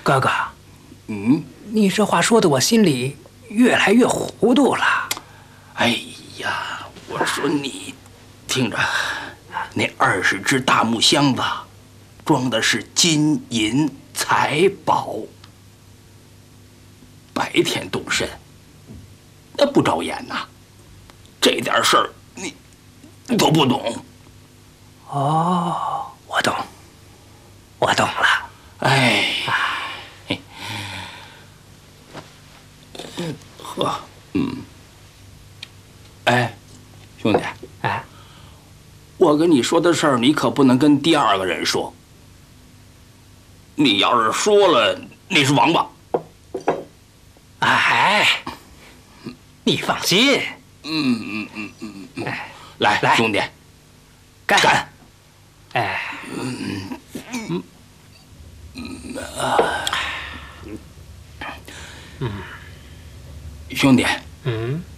哥哥，你这话说的我心里越来越糊涂了。 哎呀，我说你，听着，那20只大木箱子，装的是金银财宝。白天动身，那不着眼呐。这点事儿你都不懂。 哦，我懂了。 哎，呵，哎，兄弟， 哎， 我跟你说的事儿，你可不能跟第二个人说。你要是说了，你是王八。 哎，你放心。 来，兄弟，干！ 哎， 兄弟，